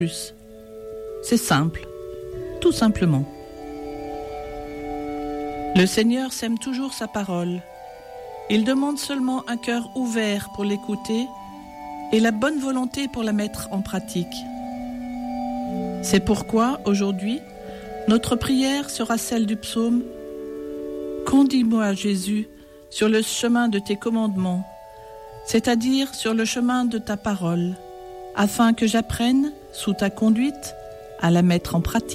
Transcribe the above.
plus. C'est simple, tout simplement. Le Seigneur sème toujours sa parole. Il demande seulement un cœur ouvert pour l'écouter et la bonne volonté pour la mettre en pratique. C'est pourquoi, aujourd'hui, notre prière sera celle du psaume « Conduis-moi, Jésus, sur le chemin de tes commandements, c'est-à-dire sur le chemin de ta parole, afin que j'apprenne, sous ta conduite, à la mettre en pratique. »